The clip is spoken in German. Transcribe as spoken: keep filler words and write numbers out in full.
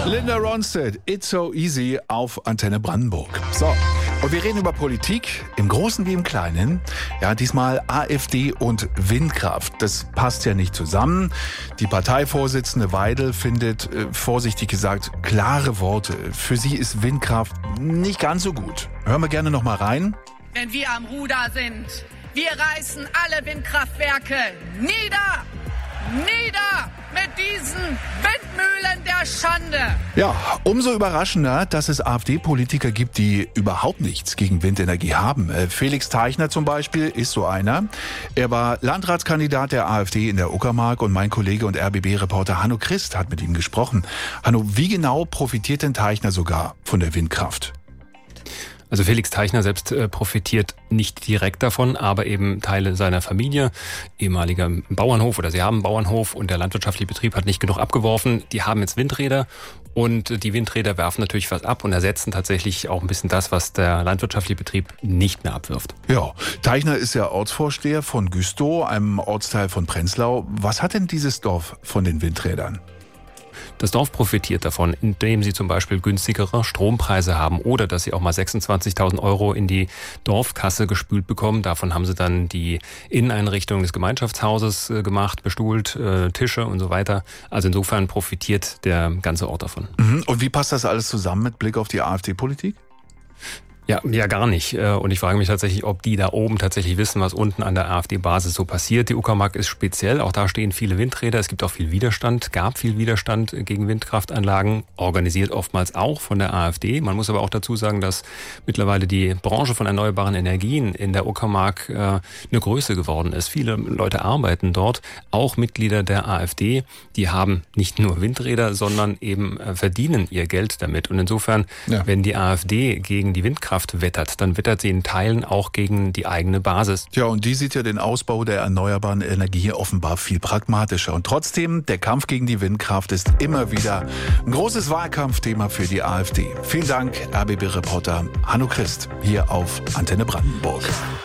Linda Ronstadt, It's So Easy auf Antenne Brandenburg. So, und wir reden über Politik, im Großen wie im Kleinen. Ja, diesmal AfD und Windkraft. Das passt ja nicht zusammen. Die Parteivorsitzende Weidel findet, äh, vorsichtig gesagt, klare Worte. Für sie ist Windkraft nicht ganz so gut. Hören wir gerne noch mal rein. Wenn wir am Ruder sind, wir reißen alle Windkraftwerke nieder! Nieder mit diesen Windmühlen der Schande! Ja, umso überraschender, dass es AfD-Politiker gibt, die überhaupt nichts gegen Windenergie haben. Felix Teichner zum Beispiel ist so einer. Er war Landratskandidat der AfD in der Uckermark und mein Kollege und R B B-Reporter Hanno Christ hat mit ihm gesprochen. Hanno, wie genau profitiert denn Teichner sogar von der Windkraft? Also Felix Teichner selbst äh, profitiert nicht direkt davon, aber eben Teile seiner Familie, ehemaliger Bauernhof oder sie haben einen Bauernhof und der landwirtschaftliche Betrieb hat nicht genug abgeworfen. Die haben jetzt Windräder und die Windräder werfen natürlich was ab und ersetzen tatsächlich auch ein bisschen das, was der landwirtschaftliche Betrieb nicht mehr abwirft. Ja, Teichner ist ja Ortsvorsteher von Güstrow, einem Ortsteil von Prenzlau. Was hat denn dieses Dorf von den Windrädern? Das Dorf profitiert davon, indem sie zum Beispiel günstigere Strompreise haben oder dass sie auch mal sechsundzwanzigtausend Euro in die Dorfkasse gespült bekommen. Davon haben sie dann die Inneneinrichtung des Gemeinschaftshauses gemacht, bestuhlt, Tische und so weiter. Also insofern profitiert der ganze Ort davon. Und wie passt das alles zusammen mit Blick auf die AfD-Politik? Ja, ja, gar nicht. Und ich frage mich tatsächlich, ob die da oben tatsächlich wissen, was unten an der AfD-Basis so passiert. Die Uckermark ist speziell. Auch da stehen viele Windräder. Es gibt auch viel Widerstand, gab viel Widerstand gegen Windkraftanlagen, organisiert oftmals auch von der AfD. Man muss aber auch dazu sagen, dass mittlerweile die Branche von erneuerbaren Energien in der Uckermark äh, eine Größe geworden ist. Viele Leute arbeiten dort, auch Mitglieder der AfD. Die haben nicht nur Windräder, sondern eben äh, verdienen ihr Geld damit. Und insofern, ja. wenn die AfD gegen die Windkraft wettert, dann wettert sie in Teilen auch gegen die eigene Basis. Ja, und die sieht ja den Ausbau der erneuerbaren Energie offenbar viel pragmatischer. Und trotzdem, der Kampf gegen die Windkraft ist immer wieder ein großes Wahlkampfthema für die AfD. Vielen Dank, R B B-Reporter Hanno Christ, hier auf Antenne Brandenburg.